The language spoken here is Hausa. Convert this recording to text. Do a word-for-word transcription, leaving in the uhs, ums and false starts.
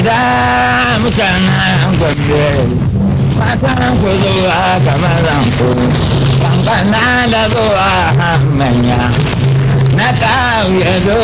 Da mutanen Gombe, matan ku zuwa kamar ku, kankana da zuwa manya, na ƙauye